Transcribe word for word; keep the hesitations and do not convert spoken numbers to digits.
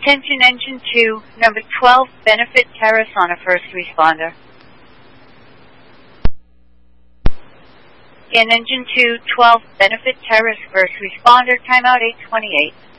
Attention Engine two, number twelve, Benefit Terrace on a first responder. In Engine two, twelve, Benefit Terrace, first responder, timeout eight twenty-eight.